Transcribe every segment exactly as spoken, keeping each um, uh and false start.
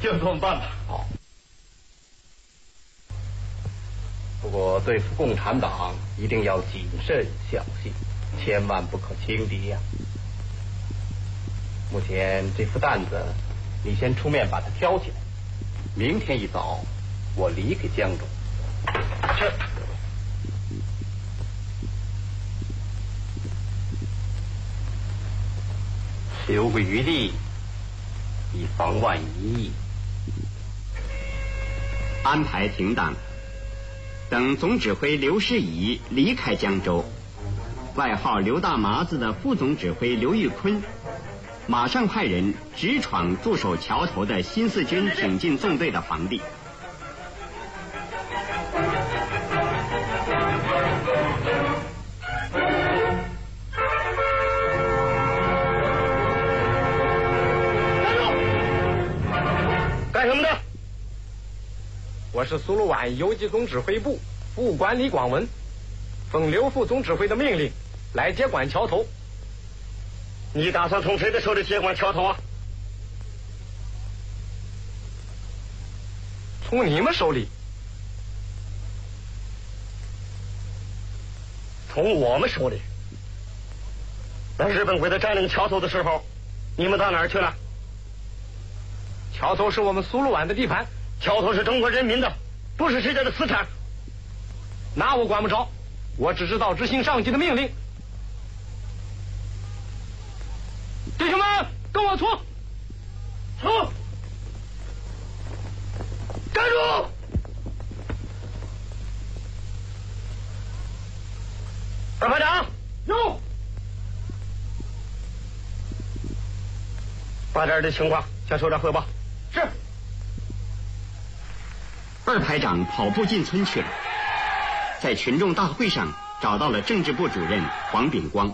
就这么办吧。 好。不过对付共产党一定要谨慎小心，千万不可轻敌呀、啊。目前这副担子，你先出面把它挑起来。明天一早，我离开江州。 是。 留个余地，以防万一。 安排停当，等总指挥刘师仪离开江州，外号刘大麻子的副总指挥刘玉坤马上派人直闯驻守桥头的新四军挺进纵队的防地。 干什么的？我是苏鲁皖游击总指挥部副官李广文，奉刘副总指挥的命令来接管桥头。你打算从谁的手里接管桥头啊？从你们手里。从我们手里。那日本鬼子占领桥头的时候，你们到哪儿去了？桥头是我们苏鲁皖的地盘，桥头是中国人民的，不是谁家的私产。那我管不着，我只知道执行上级的命令。弟兄们，跟我出！出！站住！二排长，有。把这儿的情况向首长汇报。是。 二排长跑步进村去了，在群众大会上找到了政治部主任黄炳光。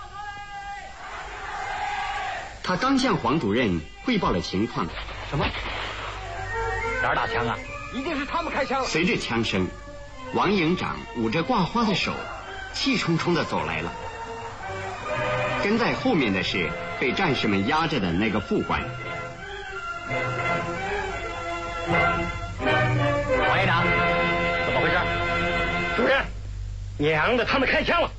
他刚向黄主任汇报了情况。 什么？哪儿打枪啊？一定是他们开枪了。 随着枪声，王营长捂着挂花的手，气冲冲地走来了。跟在后面的是被战士们压着的那个副官。 王营长，怎么回事？主任，娘的，他们开枪了！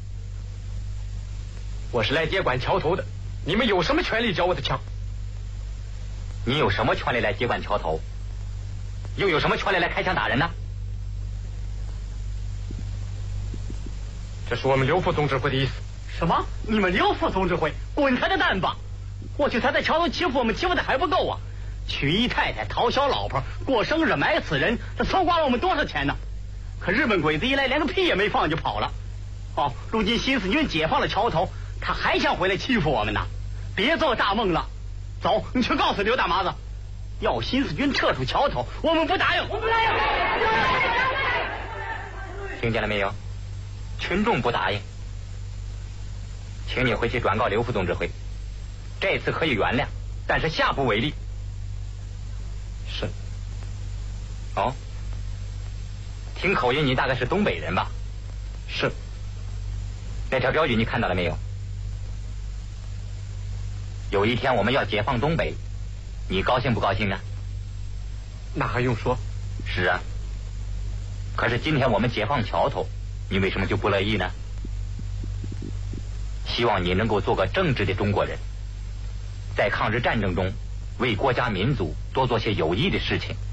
我是来接管桥头的，你们有什么权利缴我的枪？ 你有什么权利来接管桥头？又有什么权利来开枪打人呢？ 这是我们刘副总指挥的意思。 什么？你们刘副总指挥？滚他的蛋吧！过去他在桥头欺负我们，欺负的还不够啊！娶姨太太，讨小老婆，过生日，埋死人，他搜刮了我们多少钱呢？可日本鬼子一来，连个屁也没放就跑了。哦，如今新四军解放了桥头，他还想回来欺负我们呢？别做大梦了！走，你去告诉刘大麻子，要新四军撤出桥头，我们不答应，我们不答应！听见了没有？群众不答应，请你回去转告刘副总指挥，这次可以原谅，但是下不为例。 是。 哦，听口音，你大概是东北人吧？ 是。 那条标语你看到了没有？有一天我们要解放东北，你高兴不高兴啊？ 那还用说？ 是啊。可是今天我们解放桥头，你为什么就不乐意呢？希望你能够做个正直的中国人，在抗日战争中为国家民族多做些有益的事情。